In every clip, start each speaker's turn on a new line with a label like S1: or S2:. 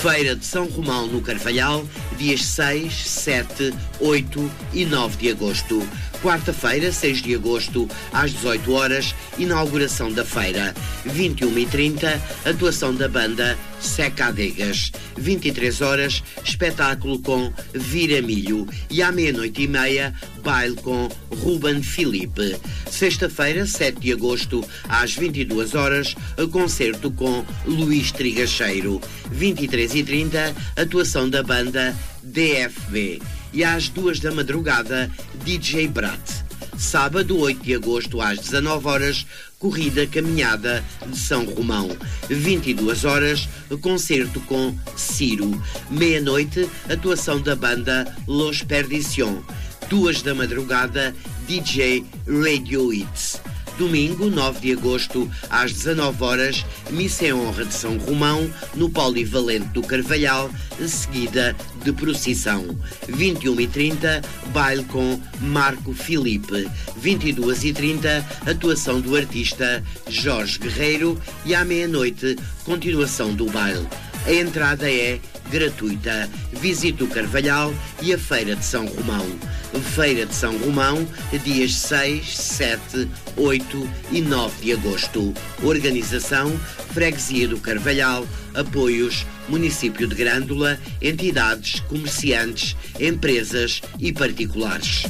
S1: Feira de São Romão no Carvalhal, dias 6, 7, 8 e 9 de agosto. Quarta-feira, 6 de agosto, às 18 horas, inauguração da feira. 21h30, atuação da banda Seca Adegas. 23 horas, espetáculo com Vira Milho. E à meia-noite e meia, baile com Ruben Filipe. Sexta-feira, 7 de agosto, às 22 horas, concerto com Luís Trigacheiro. 23h30, atuação da banda DFB. E às 2 da madrugada, DJ Brat. Sábado, 8 de agosto, às 19 horas, corrida caminhada de São Romão. 22 horas, concerto com Ciro. Meia-noite, atuação da banda Los Perdición. 2 da madrugada, DJ Radio Hits. Domingo, 9 de agosto, às 19 horas, missa em honra de São Romão, no Polivalente do Carvalhal, seguida de procissão. 21h30, baile com Marco Filipe. 22h30, atuação do artista Jorge Guerreiro e à meia-noite, continuação do baile. A entrada é gratuita. Visite o Carvalhal e a Feira de São Romão. Feira de São Romão, dias 6, 7, 8 e 9 de agosto. Organização, Freguesia do Carvalhal, apoios, Município de Grândola, entidades, comerciantes, empresas e particulares.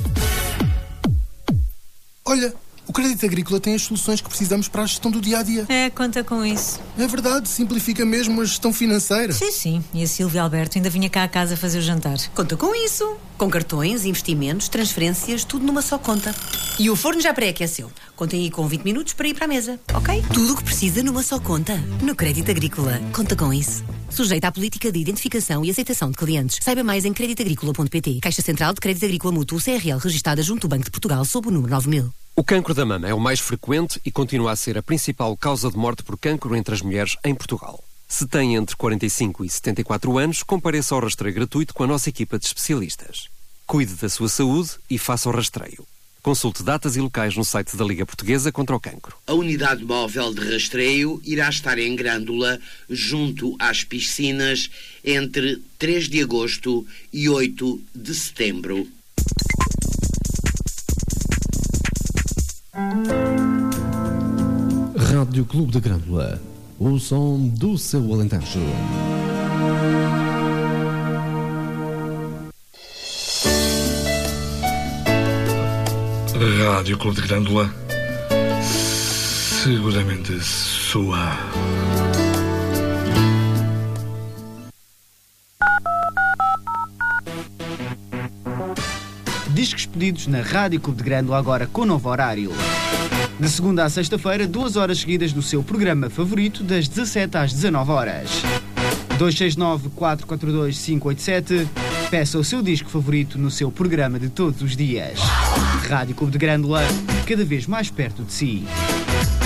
S2: Olha, o Crédito Agrícola tem as soluções que precisamos para a gestão do dia-a-dia.
S3: Conta com isso.
S2: É verdade, simplifica mesmo a gestão financeira.
S3: Sim. E a Silvia Alberto ainda vinha cá a casa fazer o jantar.
S4: Conta com isso. Com cartões, investimentos, transferências, tudo numa só conta. E o forno já pré-aqueceu. Contem aí com 20 minutos para ir para a mesa, ok? Tudo o que precisa numa só conta. No Crédito Agrícola. Conta com isso. Sujeita à política de identificação e aceitação de clientes. Saiba mais em creditagricola.pt. Caixa Central de Crédito Agrícola Mútuo CRL, registada junto ao Banco de Portugal, sob o número 9000.
S5: O cancro da mama é o mais frequente e continua a ser a principal causa de morte por cancro entre as mulheres em Portugal. Se tem entre 45 e 74 anos, compareça ao rastreio gratuito com a nossa equipa de especialistas. Cuide da sua saúde e faça o rastreio. Consulte datas e locais no site da Liga Portuguesa contra o Cancro.
S1: A unidade móvel de rastreio irá estar em Grândola, junto às piscinas, entre 3 de agosto e 8 de setembro.
S6: Rádio Clube de Grândola, o som do seu Alentejo.
S7: Rádio Clube de Grândola, seguramente sua.
S8: Discos pedidos na Rádio Clube de Grândola, agora com novo horário. De segunda a sexta-feira, 2 horas seguidas do seu programa favorito, das 17 às 19 horas. 269-442-587. Peça o seu disco favorito no seu programa de todos os dias. Rádio Clube de Grândola, cada vez mais perto de si.